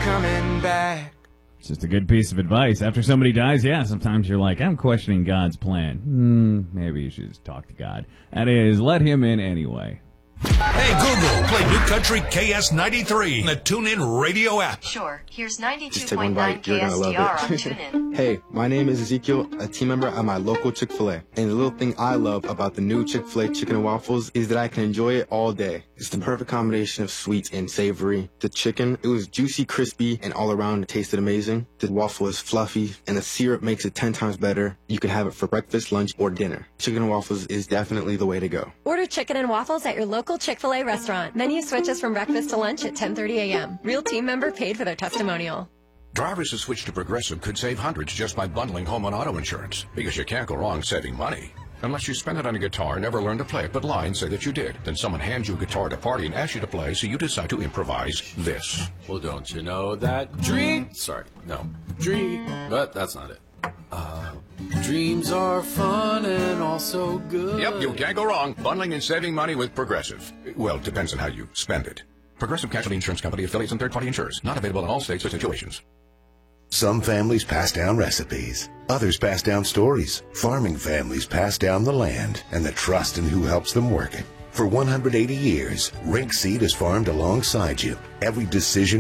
coming back. It's just a good piece of advice. After somebody dies, yeah, sometimes you're like, I'm questioning God's plan. Maybe you should just talk to God. That is, let him in anyway. Hey, Google, play New Country KS93 in the TuneIn radio app. Sure. Here's Just take one 92.9 bite. You're gonna love KSDR on it. TuneIn. Hey, my name is Ezekiel, a team member at my local Chick-fil-A. And the little thing I love about the new Chick-fil-A chicken and waffles is that I can enjoy it all day. It's the perfect combination of sweet and savory. The chicken, it was juicy, crispy, and all around it tasted amazing. The waffle is fluffy, and the syrup makes it 10 times better. You can have it for breakfast, lunch, or dinner. Chicken and waffles is definitely the way to go. Order chicken and waffles at your local Chick-fil-A restaurant. Menu switches from breakfast to lunch at 10:30 a.m. Real team member paid for their testimonial. Drivers who switch to Progressive could save hundreds just by bundling home and auto insurance, because you can't go wrong saving money. Unless you spend it on a guitar, never learn to play it, but lie and say that you did. Then someone hands you a guitar at a party and asks you to play, so you decide to improvise this. Well, don't you know that dream... but that's not it. Dreams are fun and also good. Yep, you can't go wrong. Bundling and saving money with Progressive. Well, depends on how you spend it. Progressive Casualty Insurance Company, affiliates, and third-party insurers. Not available in all states or situations. Some families pass down recipes. Others pass down stories. Farming families pass down the land and the trust in who helps them work it. For 180 years, Rink Seed has farmed alongside you. Every decision